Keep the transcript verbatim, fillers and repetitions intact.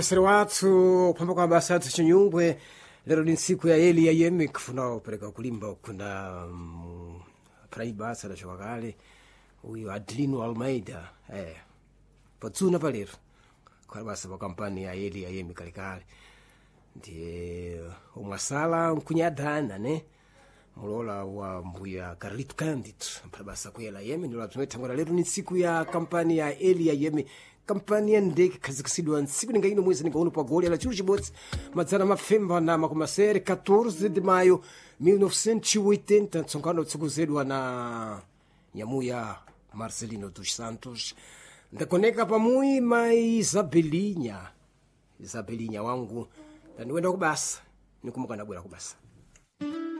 Sero wathu pamba kwa basa athu chinyungwe lero ni siku ya eli ya yemi kufuna upereka kulimba kuna um, praibasa la chokakale uyu Adlino Almeida eh patsuna palero kwa basa pa kampani ya eli ya yemi kalikale ndiye umasala nkunyadana ne mulola wa mbuya Carlito Cândido basa kuyela yemi ndilo tumethangana lero ni siku ya kampani ya eli ya yemi kampani ya ndege kazikusidwa nsiku ninga ino mwezi ninga uno pa goli ala churu chibotsi madzana mafemba na makumasere quatorze de maio mil novecentos e oitenta tsongano tsukuzedwa na nyamuya Marcelino dos Santos ndakoneka pamui mai Isabelinha Isabelinha wangu ndaniwenda kubasa nikumuka ndabwera kubasa